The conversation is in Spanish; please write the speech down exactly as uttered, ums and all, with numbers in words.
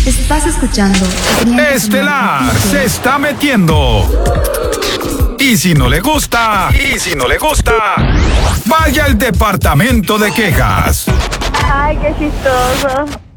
Estás escuchando Estelar se está metiendo. Y si no le gusta, y si no le gusta, vaya al departamento de quejas. Ay, qué chistoso.